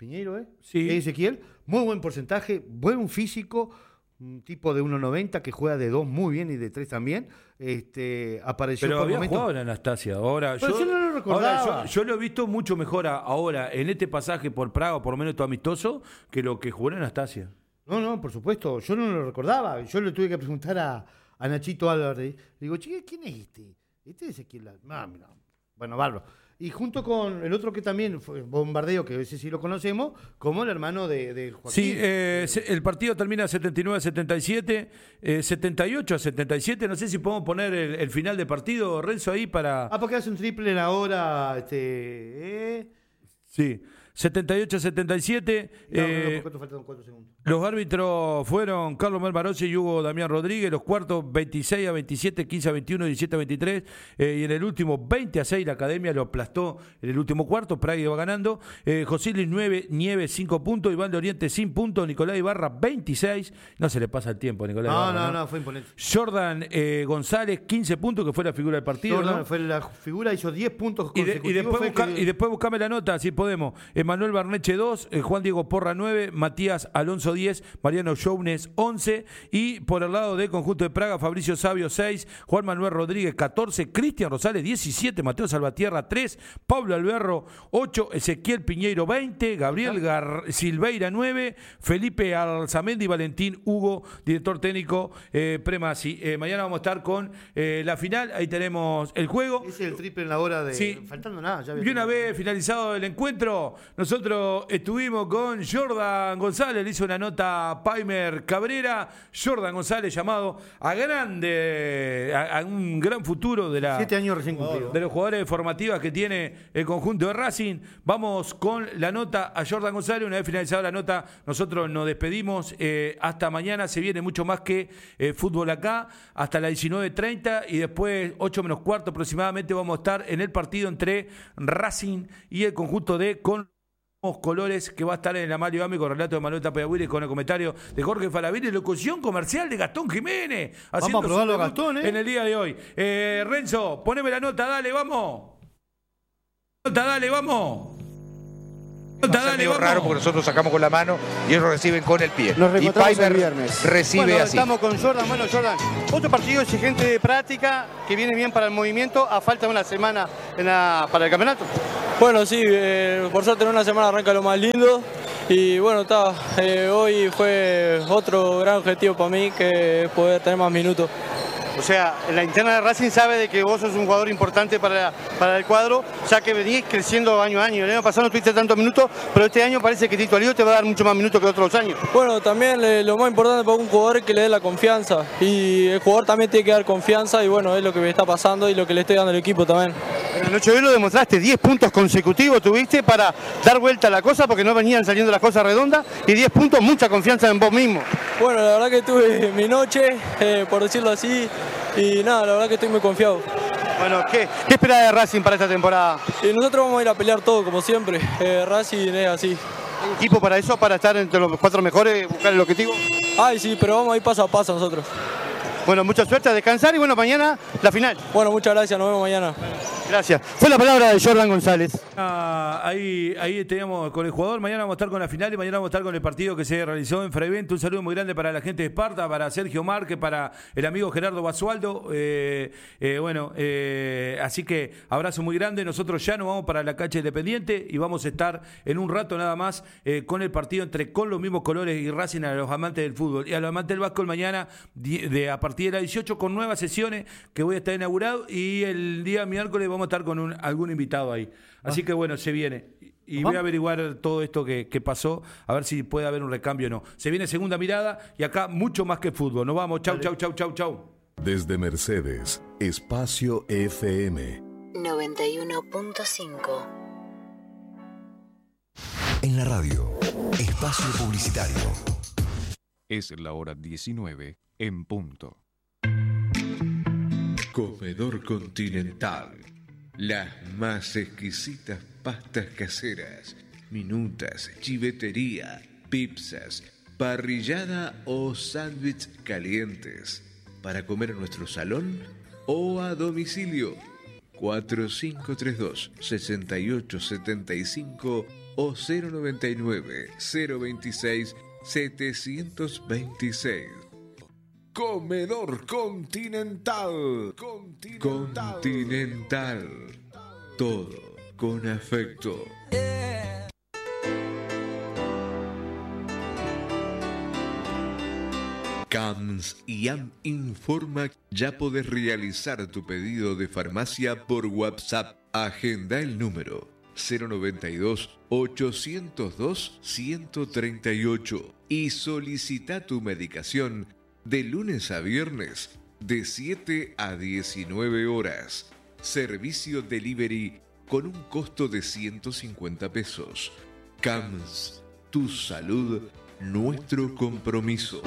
Sí. Ezequiel, muy buen porcentaje, buen físico, un tipo de 1.90 que juega de 2 muy bien y de 3 también. Apareció. Pero había jugado en Anastasia. Ahora, yo no lo recordaba. Yo lo he visto mucho mejor ahora en este pasaje por Praga, por lo menos todo amistoso, que lo que jugó en Anastasia. No, por supuesto. Yo no lo recordaba. Yo le tuve que preguntar a Nachito Álvarez. Le digo, chique, ¿quién es este? Este es Ezequiel. Mira. Bueno, bárbaro. Y junto con el otro que también fue Bombardeo, que ese sí lo conocemos, como el hermano de Joaquín. Sí, el partido termina 79-77, 78-77. No sé si podemos poner el final de partido, Renzo, ahí para... porque hace un triple en la hora. Sí. 78-77. ¿Cuánto faltan? 4 segundos. Los árbitros fueron Carlos Melmarosi y Hugo Damián Rodríguez. Los cuartos 26-27, 15-21, 17-23. Y en el último 20-6 la Academia lo aplastó en el último cuarto. Praga iba ganando. José Luis Nieves 5 puntos. Iván de Oriente 5 puntos. Nicolás Ibarra 26. No se le pasa el tiempo a Nicolás Ibarra. No, fue imponente. Jordan González 15 puntos, que fue la figura del partido. Jordan fue la figura, hizo 10 puntos consecutivos. Y después buscame la nota, si podemos. Emanuel Barneche 2, Juan Diego Porra 9, Matías Alonso 10, Mariano Jounes 11 y por el lado del conjunto de Praga, Fabricio Sabio 6, Juan Manuel Rodríguez 14, Cristian Rosales 17, Mateo Salvatierra 3, Pablo Alberro 8, Ezequiel Piñeiro 20, Gabriel Silveira 9, Felipe Alzamendi, Valentín Hugo, director técnico Premasi. Mañana vamos a estar con la final, ahí tenemos el juego. Es el triple en la hora de... Sí. Faltando nada. Ya y una vez finalizado el encuentro, nosotros estuvimos con Jordan González, le hizo una nota a Paimer Cabrera, Jordan González llamado a un gran futuro de 7 años recién cumplidos. De los jugadores formativas que tiene el conjunto de Racing. Vamos con la nota a Jordan González. Una vez finalizada la nota, nosotros nos despedimos. Hasta mañana se viene mucho más que fútbol acá, hasta las 19:30 y después 8 menos cuarto aproximadamente vamos a estar en el partido entre Racing y el conjunto de Colores, que va a estar en el Amalio Ami con relato de Manuel Tapiagüires, con el comentario de Jorge Falabini, locución comercial de Gastón Jiménez. Vamos a probarlo a Gastón, en el día de hoy. Renzo, poneme la nota, dale, vamos. Nota, dale, vamos. Dale, vamos. Raro porque nosotros sacamos con la mano y ellos reciben con el pie. Nos y Paimer el viernes. Recibe así. Estamos con Jordan. Bueno, Jordan, otro partido exigente de práctica que viene bien para el movimiento a falta de una semana para el campeonato. Bueno, sí, por suerte en una semana arranca lo más lindo y bueno, hoy fue otro gran objetivo para mí, que es poder tener más minutos. O sea, en la interna de Racing sabe de que vos sos un jugador importante para el cuadro, ya que venís creciendo año a año. El año pasado no tuviste tantos minutos, pero este año parece que Tito Alío te va a dar mucho más minutos que otros años. Bueno, también lo más importante para un jugador es que le dé la confianza. Y el jugador también tiene que dar confianza y bueno, es lo que me está pasando y lo que le estoy dando al equipo también. En la noche de hoy lo demostraste, 10 puntos consecutivos tuviste para dar vuelta a la cosa porque no venían saliendo las cosas redondas y 10 puntos, mucha confianza en vos mismo. Bueno, la verdad que tuve mi noche, por decirlo así. Y nada, la verdad que estoy muy confiado. Bueno, ¿qué esperás de Racing para esta temporada? Y nosotros vamos a ir a pelear todo, como siempre. Racing es así. ¿Hay equipo para eso, para estar entre los 4 mejores, buscar el objetivo? Ay, sí, pero vamos a ir paso a paso nosotros. Bueno, mucha suerte, a descansar y bueno, mañana la final. Bueno, muchas gracias, nos vemos mañana. Gracias. Fue la palabra de Jordan González. Ahí teníamos con el jugador. Mañana vamos a estar con la final y mañana vamos a estar con el partido que se realizó en Freivento. Un saludo muy grande para la gente de Esparta, para Sergio Márquez, para el amigo Gerardo Basualdo. Así que abrazo muy grande. Nosotros ya nos vamos para la cancha Independiente y vamos a estar en un rato nada más con el partido con los mismos Colores y Racing, a los amantes del fútbol y a los amantes del básquetbol mañana a partir de las 18 con nuevas sesiones que voy a estar inaugurado y el día miércoles vamos a estar con algún invitado ahí. Así que bueno, se viene. Y voy a averiguar todo esto que pasó, a ver si puede haber un recambio o no. Se viene Segunda Mirada y acá mucho más que fútbol. Nos vamos. Chau, chau, chau, chau, chau. Desde Mercedes, Espacio FM 91.5. En la radio, Espacio Publicitario. Es la hora 19 en punto. Comedor Continental. Las más exquisitas pastas caseras, minutas, chivetería, pizzas, parrillada o sándwich calientes. Para comer en nuestro salón o a domicilio. 4532-6875 o 099-026-726. Comedor Continental. Continental. Todo con afecto. CAMS IAM informa que ya podés realizar tu pedido de farmacia por WhatsApp. Agenda el número 092-802-138 y solicita tu medicación de lunes a viernes de 7 a 19 horas. Servicio delivery con un costo de 150 pesos. CAMS, tu salud, nuestro compromiso.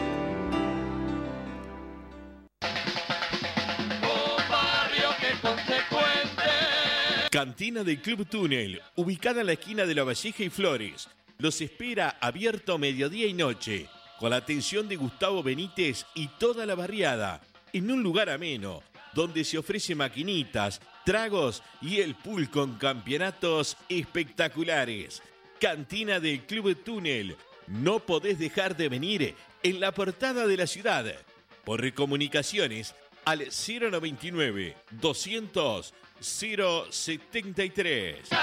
Cantina del Club Túnel, ubicada en la esquina de La Valleja y Flores. Los espera abierto mediodía y noche, con la atención de Gustavo Benítez y toda la barriada, en un lugar ameno, donde se ofrece maquinitas, tragos y el pool con campeonatos espectaculares. Cantina del Club Túnel. No podés dejar de venir en la portada de la ciudad. Por comunicaciones al 099 200 073.